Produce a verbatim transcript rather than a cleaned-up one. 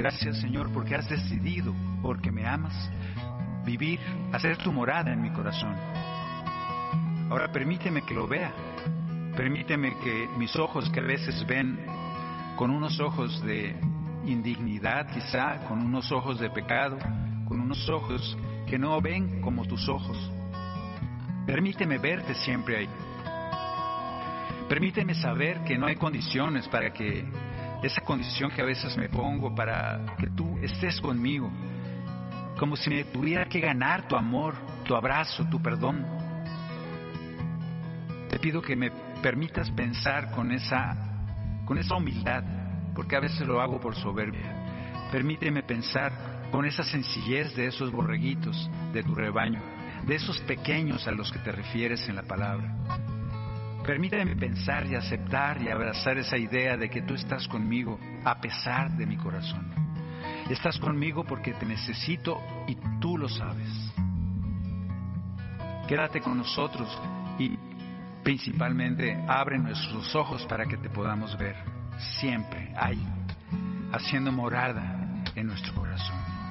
Gracias, Señor, porque has decidido, porque me amas, vivir, hacer tu morada en mi corazón. Ahora permíteme que lo vea. Permíteme que mis ojos, que a veces ven con unos ojos de indignidad, quizá, con unos ojos de pecado, con unos ojos que no ven como tus ojos. Permíteme verte siempre ahí. Permíteme saber que no hay condiciones para que esa condición que a veces me pongo para que tú estés conmigo, como si me tuviera que ganar tu amor, tu abrazo, tu perdón. Te pido que me permitas pensar con esa, con esa humildad, porque a veces lo hago por soberbia. Permíteme pensar con esa sencillez de esos borreguitos de tu rebaño, de esos pequeños a los que te refieres en la palabra. Permíteme pensar y aceptar y abrazar esa idea de que tú estás conmigo a pesar de mi corazón. Estás conmigo porque te necesito y tú lo sabes. Quédate con nosotros y principalmente abre nuestros ojos para que te podamos ver siempre ahí, haciendo morada en nuestro corazón.